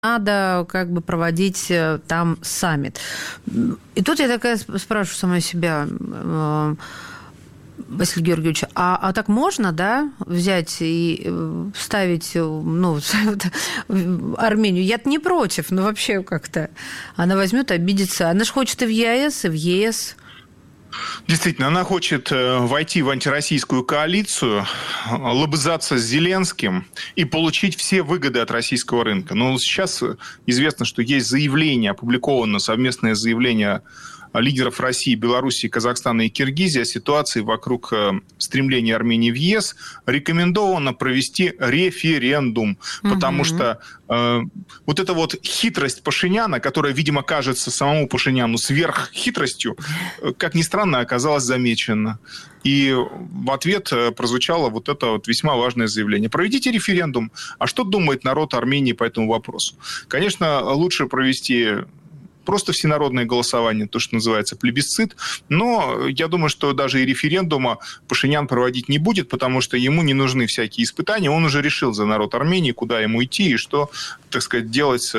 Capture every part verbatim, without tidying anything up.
надо как бы проводить там саммит. И тут я такая спрашиваю сама себя, Василий Георгиевич, а, а так можно, да, взять и вставить, ну, Армению? Я-то не против, но вообще как-то она возьмет, обидится. Она же хочет и в ЕАЭС, и в ЕС. Действительно, она хочет войти в антироссийскую коалицию, лобызаться с Зеленским и получить все выгоды от российского рынка. Но сейчас известно, что есть заявление, опубликовано совместное заявление лидеров России, Белоруссии, Казахстана и Киргизии о ситуации вокруг стремления Армении в ЕС. Рекомендовано провести референдум, угу. потому что э, вот эта вот хитрость Пашиняна, которая, видимо, кажется самому Пашиняну сверххитростью, как ни странно, оказалась замечена. И в ответ прозвучало вот это вот весьма важное заявление. Проведите референдум. А что думает народ Армении по этому вопросу? Конечно, лучше провести просто всенародное голосование, то, что называется плебисцит. Но я думаю, что даже и референдума Пашинян проводить не будет, потому что ему не нужны всякие испытания. Он уже решил за народ Армении, куда ему идти и что, так сказать, делать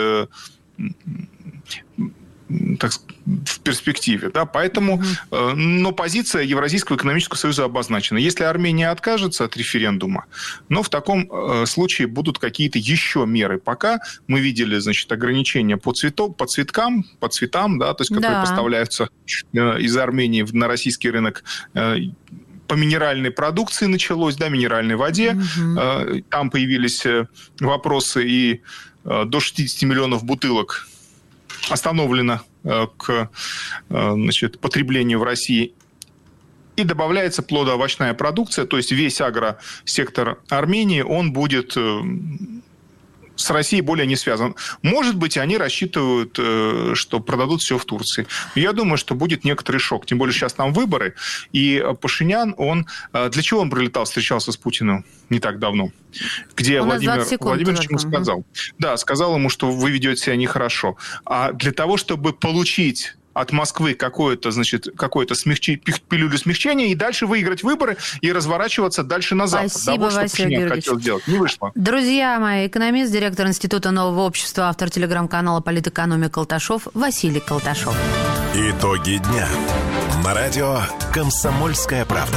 так, в перспективе. Да? Поэтому, mm-hmm. но позиция Евразийского экономического союза обозначена. Если Армения откажется от референдума, но в таком случае будут какие-то еще меры. Пока мы видели, значит, ограничения по, цвету, по цветкам, по цветам, да, то есть, которые да. поставляются из Армении на российский рынок. По минеральной продукции началось, да, минеральной воде. Mm-hmm. Там появились вопросы, и до шестьдесят миллионов бутылок остановлено к, значит, потреблению в России. И добавляется плодоовощная продукция, то есть весь агросектор Армении, он будет с Россией более не связан. Может быть, они рассчитывают, что продадут все в Турции. Я думаю, что будет некоторый шок. Тем более сейчас там выборы. И Пашинян, он... Для чего он прилетал, встречался с Путиным не так давно? Где Владимир Владимирович ему сказал. Угу. Да, сказал ему, что вы ведете себя нехорошо. А для того, чтобы получить от Москвы какое-то, значит, какое-то смягчи... пилюлю смягчения и дальше выиграть выборы и разворачиваться дальше на Запад. Спасибо, да, вот Василий Георгиевич. Хотел сделать. Не вышло. Друзья мои, экономист, директор Института нового общества, автор телеграм-канала «Политэкономия» Колташов, Василий Колташов. Итоги дня. На радио «Комсомольская правда».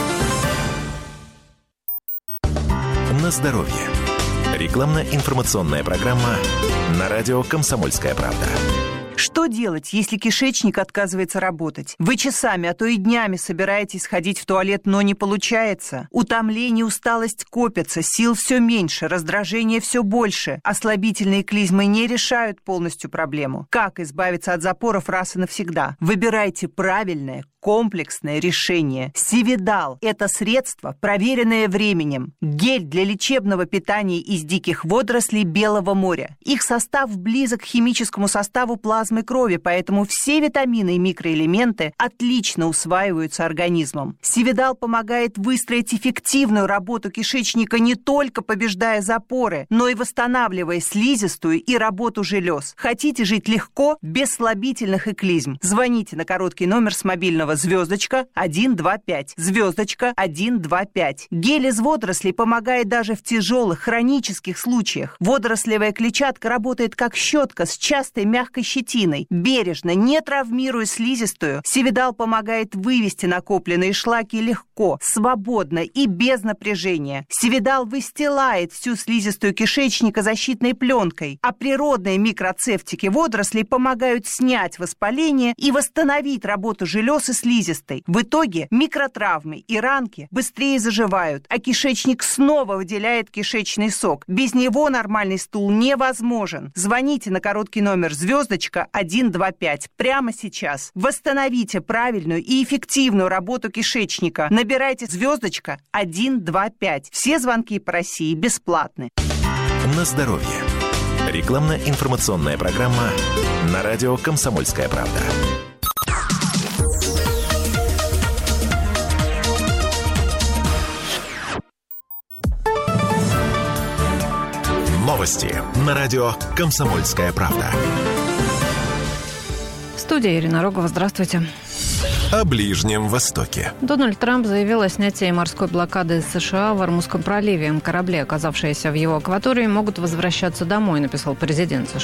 На здоровье. Рекламно-информационная программа на радио «Комсомольская правда». Что делать, если кишечник отказывается работать? Вы часами, а то и днями собираетесь ходить в туалет, но не получается. Утомление, усталость копятся, сил все меньше, раздражение все больше. Ослабительные клизмы не решают полностью проблему. Как избавиться от запоров раз и навсегда? Выбирайте правильное, комплексное решение. Сивидал – это средство, проверенное временем. Гель для лечебного питания из диких водорослей Белого моря. Их состав близок к химическому составу плазмы крови, поэтому все витамины и микроэлементы отлично усваиваются организмом. Сивидал помогает выстроить эффективную работу кишечника, не только побеждая запоры, но и восстанавливая слизистую и работу желез. Хотите жить легко, без слабительных и клизм? Звоните на короткий номер с мобильного звездочка один два пять. Звездочка один два пять. Гель из водорослей помогает даже в тяжелых хронических случаях. Водорослевая клетчатка работает как щетка с частой мягкой щетиной. Бережно, не травмируя слизистую, Сивидал помогает вывести накопленные шлаки легко, свободно и без напряжения. Сивидал выстилает всю слизистую кишечника защитной пленкой, а природные микроцефтики водорослей помогают снять воспаление и восстановить работу желез и слизистой. В итоге микротравмы и ранки быстрее заживают, а кишечник снова выделяет кишечный сок. Без него нормальный стул невозможен. Звоните на короткий номер звездочка один два пять прямо сейчас. Восстановите правильную и эффективную работу кишечника. Набирайте звездочка один два пять. Все звонки по России бесплатны. На здоровье. Рекламно-информационная программа на радио «Комсомольская правда». Новости на радио «Комсомольская правда». Студия Ирина Рогова. Здравствуйте. о Ближнем Востоке. Дональд Трамп заявил о снятии морской блокады США в Ормузском проливе. Корабли, оказавшиеся в его акватории, могут возвращаться домой, написал президент США.